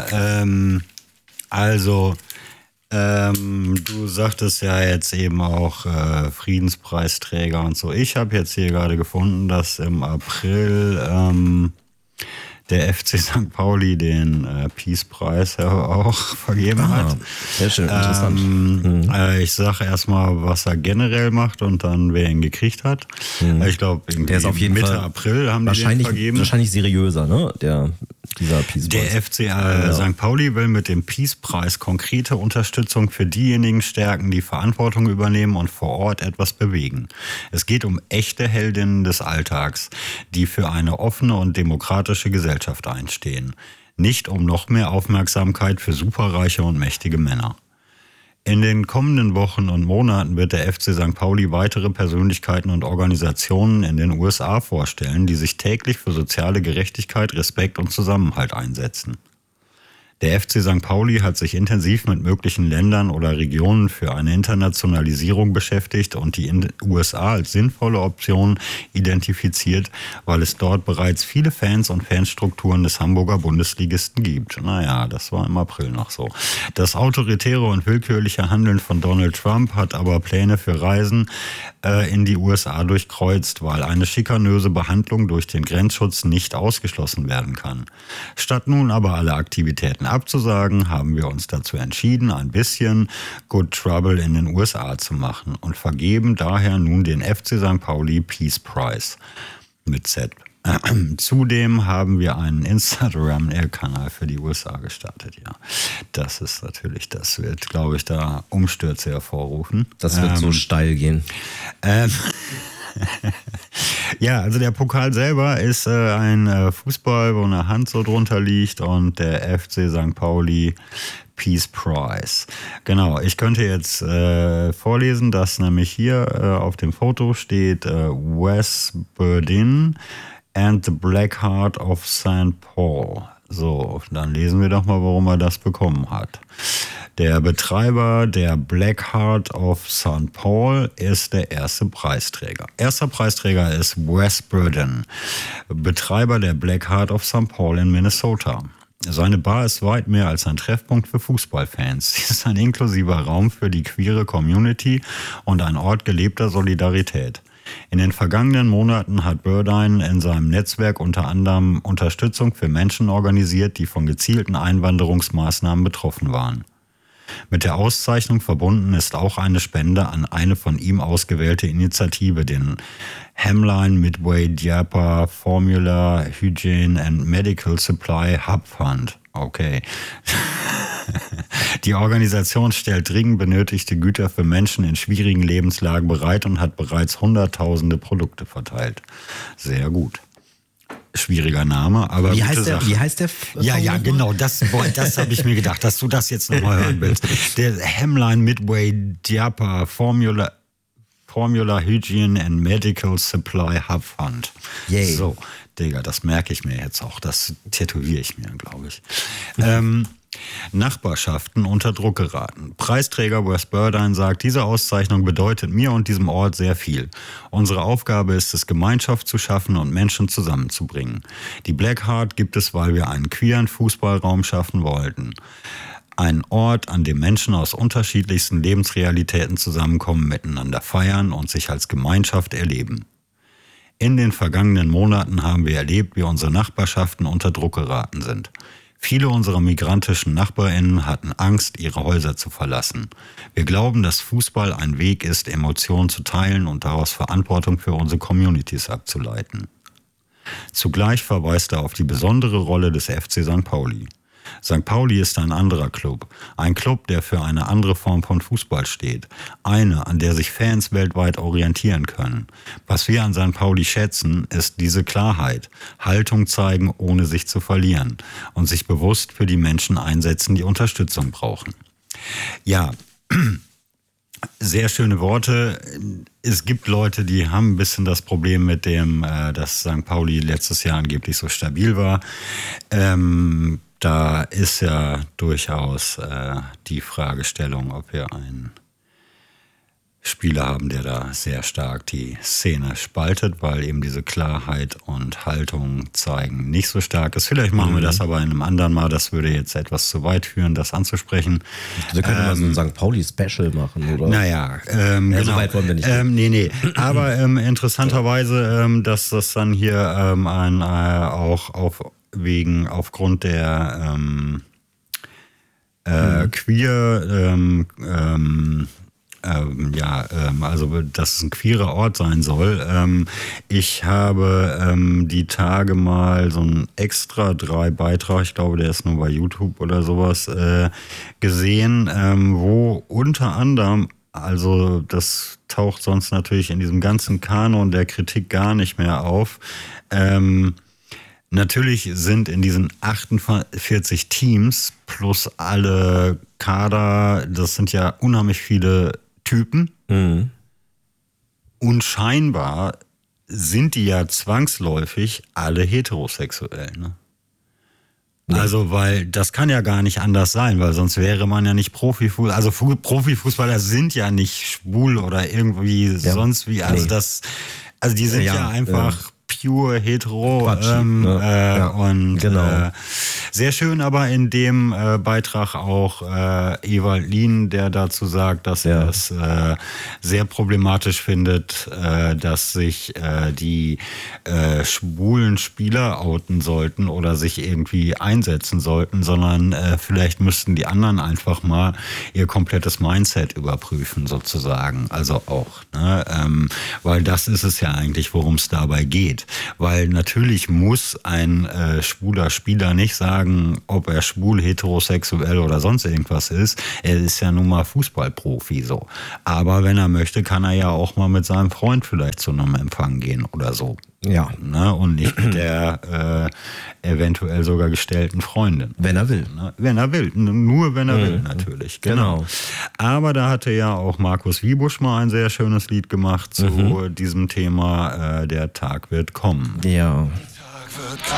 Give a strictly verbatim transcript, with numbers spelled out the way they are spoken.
ähm, also ähm, du sagtest ja jetzt eben auch äh, Friedenspreisträger und so. Ich habe jetzt hier gerade gefunden, dass im April ähm, der F C Sankt Pauli den äh, Peace-Preis ja auch vergeben Ah, hat. sehr schön, interessant. Ähm, Mhm. äh, ich sage erstmal, was er generell macht und dann, wer ihn gekriegt hat. Mhm. Ich glaube, Der ist auf jeden Mitte Fall April haben die den wahrscheinlich, vergeben. wahrscheinlich seriöser, ne? Der, dieser Peace Der Preis. F C äh, Ja. Sankt Pauli will mit dem Peace-Preis konkrete Unterstützung für diejenigen stärken, die Verantwortung übernehmen und vor Ort etwas bewegen. Es geht um echte Heldinnen des Alltags, die für eine offene und demokratische Gesellschaft einstehen. Nicht um noch mehr Aufmerksamkeit für superreiche und mächtige Männer. In den kommenden Wochen und Monaten wird der F C Sankt Pauli weitere Persönlichkeiten und Organisationen in den U S A vorstellen, die sich täglich für soziale Gerechtigkeit, Respekt und Zusammenhalt einsetzen. Der F C Sankt Pauli hat sich intensiv mit möglichen Ländern oder Regionen für eine Internationalisierung beschäftigt und die U S A als sinnvolle Option identifiziert, weil es dort bereits viele Fans und Fanstrukturen des Hamburger Bundesligisten gibt. Naja, das war im April noch so. Das autoritäre und willkürliche Handeln von Donald Trump hat aber Pläne für Reisen äh, in die U S A durchkreuzt, weil eine schikanöse Behandlung durch den Grenzschutz nicht ausgeschlossen werden kann. Statt nun aber alle Aktivitäten abzusagen, haben wir uns dazu entschieden, ein bisschen Good Trouble in den U S A zu machen und vergeben daher nun den F C Sankt Pauli Peace Prize mit Z. Zudem haben wir einen Instagram-Kanal für die U S A gestartet, ja. Das ist natürlich, das wird, glaube ich, da Umstürze hervorrufen. Das wird ähm, so steil gehen. Ähm, ja, also der Pokal selber ist äh, ein äh, Fußball, wo eine Hand so drunter liegt und der F C Sankt Pauli Peace Prize. Genau, ich könnte jetzt äh, vorlesen, dass nämlich hier äh, auf dem Foto steht äh, Wes Burdin and the Black Heart of Saint Paul. So, dann lesen wir doch mal, warum er das bekommen hat. Der Betreiber der Black Heart of Saint Paul ist der erste Preisträger. Erster Preisträger ist Wes Burdin, Betreiber der Black Heart of Saint Paul in Minnesota. Seine Bar ist weit mehr als ein Treffpunkt für Fußballfans. Sie ist ein inklusiver Raum für die queere Community und ein Ort gelebter Solidarität. In den vergangenen Monaten hat Burdin in seinem Netzwerk unter anderem Unterstützung für Menschen organisiert, die von gezielten Einwanderungsmaßnahmen betroffen waren. Mit der Auszeichnung verbunden ist auch eine Spende an eine von ihm ausgewählte Initiative, den Hamline Midway Diaper Formula Hygiene and Medical Supply Hub Fund. Okay. Die Organisation stellt dringend benötigte Güter für Menschen in schwierigen Lebenslagen bereit und hat bereits hunderttausende Produkte verteilt. Sehr gut. Schwieriger Name, aber wie gute heißt der, Sache. Wie heißt der? F- ja, ja, genau, das, boah, das habe ich mir gedacht, dass du das jetzt nochmal hören willst. Der Hamline Midway Diaper Formula, Formula Hygiene and Medical Supply Hub Fund. Yay. So, Digga, das merke ich mir jetzt auch, das tätowiere ich mir, glaube ich. ähm, Nachbarschaften unter Druck geraten. Preisträger Wes Burdin sagt, diese Auszeichnung bedeutet mir und diesem Ort sehr viel. Unsere Aufgabe ist es, Gemeinschaft zu schaffen und Menschen zusammenzubringen. Die Black Heart gibt es, weil wir einen queeren Fußballraum schaffen wollten. Ein Ort, an dem Menschen aus unterschiedlichsten Lebensrealitäten zusammenkommen, miteinander feiern und sich als Gemeinschaft erleben. In den vergangenen Monaten haben wir erlebt, wie unsere Nachbarschaften unter Druck geraten sind. Viele unserer migrantischen NachbarInnen hatten Angst, ihre Häuser zu verlassen. Wir glauben, dass Fußball ein Weg ist, Emotionen zu teilen und daraus Verantwortung für unsere Communities abzuleiten. Zugleich verweist er auf die besondere Rolle des F C Sankt Pauli. Sankt Pauli ist ein anderer Club. Ein Club, der für eine andere Form von Fußball steht. Eine, an der sich Fans weltweit orientieren können. Was wir an Sankt Pauli schätzen, ist diese Klarheit. Haltung zeigen, ohne sich zu verlieren. Und sich bewusst für die Menschen einsetzen, die Unterstützung brauchen. Ja, sehr schöne Worte. Es gibt Leute, die haben ein bisschen das Problem mit dem, dass Sankt Pauli letztes Jahr angeblich so stabil war. Ähm, Da ist ja durchaus äh, die Fragestellung, ob wir ein Spieler haben, der da sehr stark die Szene spaltet, weil eben diese Klarheit und Haltung zeigen nicht so stark ist. Vielleicht machen mhm. wir das aber in einem anderen Mal. Das würde jetzt etwas zu weit führen, das anzusprechen. Wir können ähm, mal so ein Sankt Pauli-Special machen, oder? Naja, ähm, ja, genau. so weit wollen wir nicht. Ähm, nee, nee. Aber ähm, interessanterweise, ähm, dass das dann hier ähm, ein, äh, auch auf, wegen, aufgrund der ähm, äh, mhm. queer ähm, ähm, Ähm, ja, ähm, also dass es ein queerer Ort sein soll. Ähm, ich habe ähm, die Tage mal so einen extra drei Beitrag, ich glaube, der ist nur bei YouTube oder sowas, äh, gesehen, ähm, wo unter anderem, also das taucht sonst natürlich in diesem ganzen Kanon der Kritik gar nicht mehr auf, ähm, natürlich sind in diesen achtundvierzig Teams plus alle Kader, das sind ja unheimlich viele Typen. Mhm. Und scheinbar sind die ja zwangsläufig alle heterosexuell. Ne? Nee. Also, weil das kann ja gar nicht anders sein, weil sonst wäre man ja nicht Profifußballer. Also Profifußballer sind ja nicht schwul oder irgendwie ja. sonst wie. Also nee. das, also die sind ja, ja einfach ja. pure hetero. Quatsch, ähm, ne? äh, ja. Und genau. äh, sehr schön aber in dem äh, Beitrag auch äh, Ewald Lien, der dazu sagt, dass ja. er es äh, sehr problematisch findet, äh, dass sich äh, die äh, schwulen Spieler outen sollten oder sich irgendwie einsetzen sollten, sondern äh, vielleicht müssten die anderen einfach mal ihr komplettes Mindset überprüfen sozusagen. Also auch, ne? ähm, weil das ist es ja eigentlich, worum es dabei geht. Weil natürlich muss ein äh, schwuler Spieler nicht sagen, ob er schwul, heterosexuell oder sonst irgendwas ist. Er ist ja nun mal Fußballprofi so. Aber wenn er möchte, kann er ja auch mal mit seinem Freund vielleicht zu einem Empfang gehen oder so. Ja. Ne? Und nicht mit der äh, eventuell sogar gestellten Freundin. Wenn er will. Ne? Wenn er will. Nur wenn er mhm. will, natürlich. Genau. genau. Aber da hatte ja auch Markus Wiebusch mal ein sehr schönes Lied gemacht zu mhm. diesem Thema, äh, der Tag wird kommen. Ja. Der Tag wird